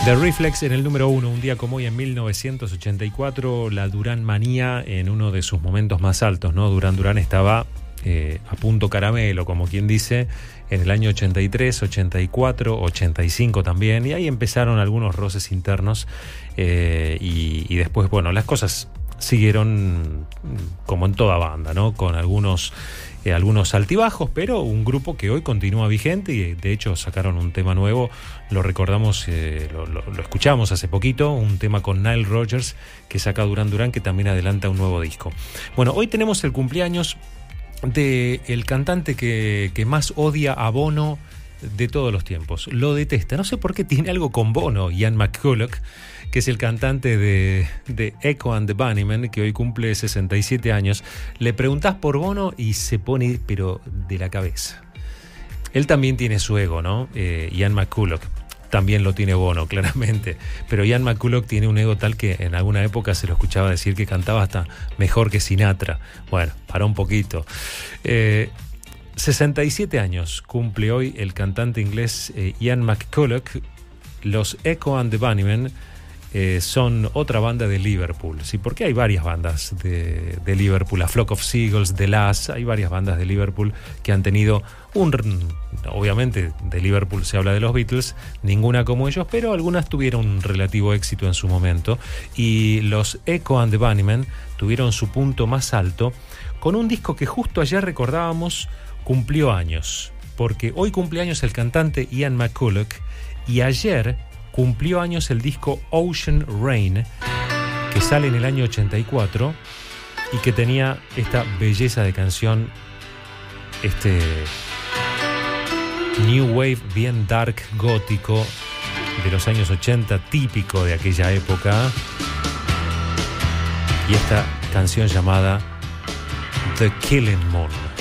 The Reflex en el número 1, un día como hoy en 1984, la Durán manía en uno de sus momentos más altos, ¿no? Durán estaba a punto caramelo, como quien dice, en el año 83, 84, 85 también, y ahí empezaron algunos roces internos y después, bueno, las cosas siguieron como en toda banda, ¿no? Con algunos altibajos, pero un grupo que hoy continúa vigente y de hecho sacaron un tema nuevo, lo recordamos, lo escuchamos hace poquito, un tema con Nile Rodgers que saca Durán, que también adelanta un nuevo disco. Bueno, hoy tenemos el cumpleaños del cantante que más odia a Bono de todos los tiempos. Lo detesta, no sé por qué, tiene algo con Bono, Ian McCulloch, que es el cantante de Echo and the Bunnymen, que hoy cumple 67 años. Le preguntás por Bono y se pone, pero de la cabeza. Él también tiene su ego, ¿no? Ian McCulloch también lo tiene Bono, claramente. Pero Ian McCulloch tiene un ego tal que en alguna época se lo escuchaba decir que cantaba hasta mejor que Sinatra. Bueno, para un poquito. 67 años cumple hoy el cantante inglés Ian McCulloch. Los Echo and the Bunnymen son otra banda de Liverpool, ¿sí? Porque hay varias bandas de Liverpool, A Flock of Seagulls, The Lass, hay varias bandas de Liverpool que han tenido obviamente de Liverpool se habla de los Beatles, ninguna como ellos, pero algunas tuvieron un relativo éxito en su momento, y los Echo and the Bunnymen tuvieron su punto más alto con un disco que justo ayer recordábamos cumplió años, porque hoy cumple años el cantante Ian McCulloch y ayer cumplió años el disco Ocean Rain, que sale en el año 84 y que tenía esta belleza de canción, este new wave bien dark gótico de los años 80, típico de aquella época, y esta canción llamada The Killing Moon.